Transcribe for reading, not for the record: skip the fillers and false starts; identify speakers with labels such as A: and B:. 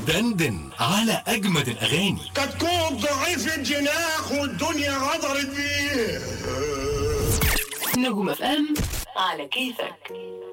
A: دندن على أجمد الأغاني.
B: كتكوت ضعيف الجناح والدنيا غدرت بيه.
C: نجوم FM على كيفك.